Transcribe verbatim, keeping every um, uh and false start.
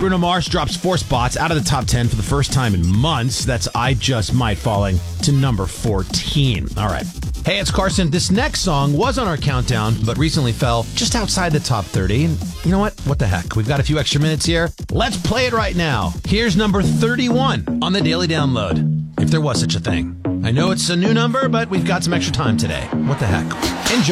Bruno Mars drops four spots out of the top ten for the first time in months. That's I Just Might falling to number fourteen. All right. Hey, it's Carson. This next song was on our countdown, but recently fell just outside the top thirty. And you know what? What the heck? We've got a few extra minutes here. Let's play it right now. Here's number thirty-one on the Daily Download, if there was such a thing. I know it's a new number, but we've got some extra time today. What the heck? Enjoy.